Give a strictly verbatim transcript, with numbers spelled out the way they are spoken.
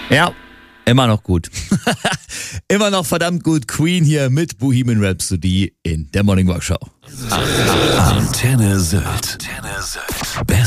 Ja, immer noch gut. Immer noch verdammt gut. Queen hier mit Bohemian Rhapsody in der Morning Walk Show. Antenne Sylt. Antenne Sylt.